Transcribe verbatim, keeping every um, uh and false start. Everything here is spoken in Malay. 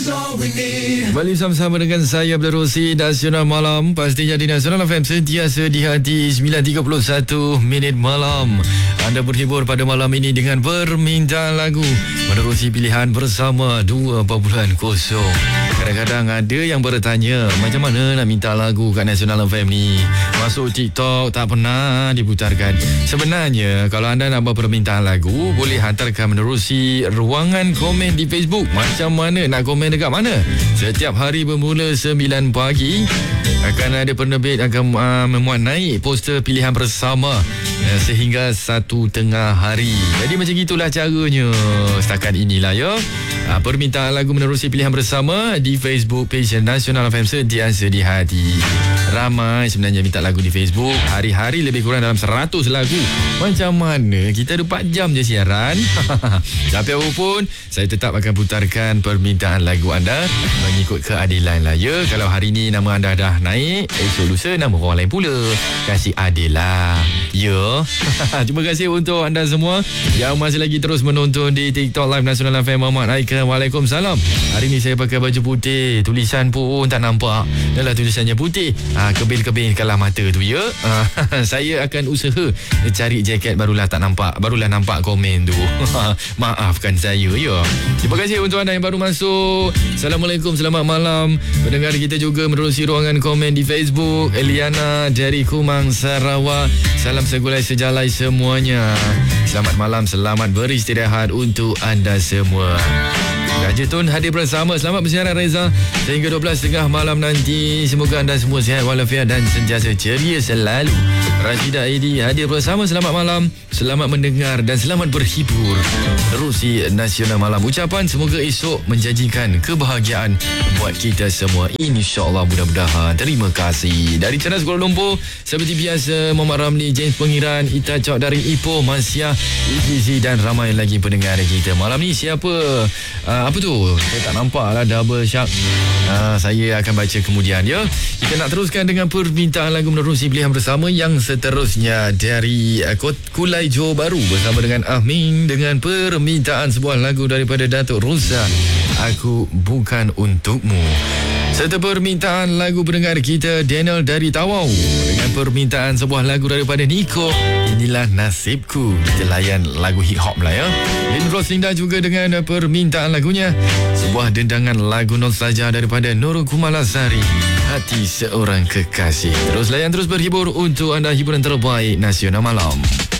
Kembali sama-sama dengan saya Abdul Rosi. Nasional Malam pastinya di Nasional F M, sentiasa di hati. Sembilan tiga puluh satu minit malam. Anda berhibur pada malam ini dengan permintaan lagu menerusi pilihan bersama dua perpuluhan kosong. Kadang-kadang ada yang bertanya, macam mana nak minta lagu kat Nasional F M ni? Masuk TikTok tak pernah diputarkan. Sebenarnya kalau anda nak buat permintaan lagu, boleh hantarkan menerusi ruangan komen di Facebook. Macam mana nak komen dekat mana? Setiap hari bermula sembilan pagi akan ada penerbit akan uh, memuat naik poster pilihan bersama uh, sehingga satu tengah hari. Jadi macam itulah caranya setakat inilah ya. Uh, permintaan lagu menerusi pilihan bersama di Facebook page Nasional F M, sentiasa di hati. Ramai sebenarnya minta lagu di Facebook. Hari-hari lebih kurang dalam seratus lagu. Macam mana? Kita ada empat jam je siaran. Tapi apapun, saya tetap akan putarkan permintaan lagu anda mengikut keadilan lah ya. Kalau hari ni nama anda dah naik, esok lusa nama orang lain pula. Kasih adil lah ya. Terima kasih untuk anda semua yang masih lagi terus menonton di TikTok Live Nasional F M. Muhammad Aika, Waalaikumsalam. Hari ni saya pakai baju putih, tulisan pun tak nampak. Dahlah tulisannya putih. Ha, kebil-kebilkanlah mata tu ya. Ha, saya akan usaha cari jaket, barulah tak nampak, barulah nampak komen tu. Maafkan saya ya. Terima kasih untuk anda yang baru masuk. Assalamualaikum, selamat malam. Pendengar kita juga menerusi ruangan komen di Facebook. Eliana dari Kumang, Sarawak. Salam segulai sejalai semuanya. Selamat malam, selamat beristirahat untuk anda semua. Raja Tun hadir bersama. Selamat bersiaran Reza sehingga dua belas tiga puluh malam nanti. Semoga anda semua sihat walafiat dan sentiasa ceria selalu. Rashidah Aidi hadir bersama. Selamat malam, selamat mendengar dan selamat berhibur. Terusi Nasional Malam. Ucapan semoga esok menjanjikan kebahagiaan buat kita semua, InsyaAllah, mudah-mudahan. Terima kasih. Dari Cerdas Kuala Lumpur, seperti biasa, Muhammad Ramli, James Pengiran, Ita Cok dari Ipoh, Masya, Izizi dan ramai lagi pendengar kita. Malam ni siapa? Uh, apa tu? Saya tak nampak lah. Double shark. Uh, saya akan baca kemudian ya. Kita nak teruskan dengan permintaan lagu menerusi pilihan bersama yang seterusnya dari uh, Kulai Johor Bahru bersama dengan Amin dengan permintaan sebuah lagu daripada Datuk Rosa, Aku Bukan Untukmu. Serta permintaan lagu pendengar kita Daniel dari Tawau dengan permintaan sebuah lagu daripada Nico, Inilah Nasibku. Kita layan lagu hip hop lah ya. Lin Roslinda juga dengan permintaan lagunya, sebuah dendangan lagu nostalgia daripada Nurul Kumalasari, Hati Seorang Kekasih. Terus layan, terus berhibur untuk anda, hiburan terbaik Nasional Malam.